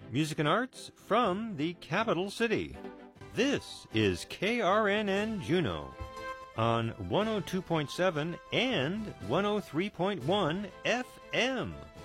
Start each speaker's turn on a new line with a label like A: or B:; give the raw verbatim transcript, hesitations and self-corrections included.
A: music and arts from the capital city. This is K R N N Juneau on one oh two point seven and one oh three point one F M.